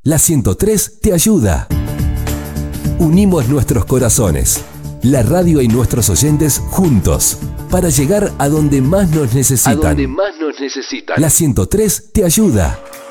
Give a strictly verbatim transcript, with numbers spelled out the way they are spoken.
La ciento tres te ayuda. Unimos nuestros corazones, la radio y nuestros oyentes juntos, para llegar a donde más nos necesitan. A donde más nos necesitan. La ciento tres te ayuda.